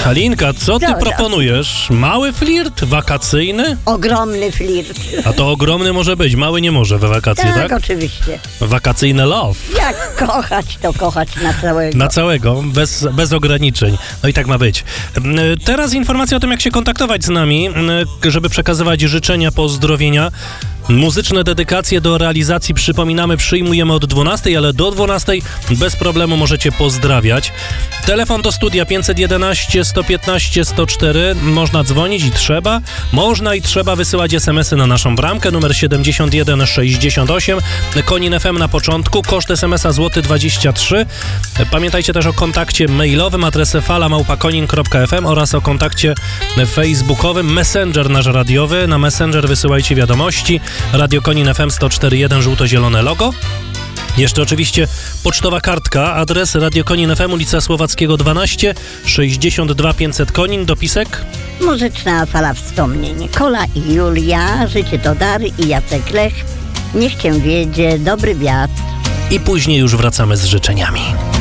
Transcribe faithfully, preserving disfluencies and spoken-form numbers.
Halinka, co ty Dobra. proponujesz? Mały flirt? Wakacyjny? Ogromny flirt. A to ogromny może być, mały nie może we wakacje, Tak, tak? oczywiście. Wakacyjne love. Jak kochać, to kochać na całego. Na całego, bez, bez ograniczeń. No i tak ma być. Teraz informacja o tym, jak się kontaktować z nami, żeby przekazywać życzenia, pozdrowienia. Muzyczne dedykacje do realizacji, przypominamy, przyjmujemy od dwunastej, ale do dwunastej bez problemu możecie pozdrawiać. Telefon do studia pięćset jedenaście, sto piętnaście, sto cztery. Można dzwonić i trzeba. Można i trzeba wysyłać es em esy na naszą bramkę, numer siedemdziesiąt jeden sześćdziesiąt osiem. Konin F M na początku, koszt es em esa złoty dwadzieścia trzy. Pamiętajcie też o kontakcie mailowym, adresy fala małpa konin kropka ef em oraz o kontakcie facebookowym. Messenger nasz radiowy, na Messenger wysyłajcie wiadomości. Radio Konin F M sto cztery jeden, żółto-zielone logo. Jeszcze oczywiście pocztowa kartka, adres Radio Konin F M, ulica Słowackiego dwanaście, sześćdziesiąt dwa pięćset Konin, dopisek. Muzyczna fala wspomnień. Kola i Julia, Życie to dar i Jacek Lech. Niech cię wiedzie dobry wiatr. I później już wracamy z życzeniami.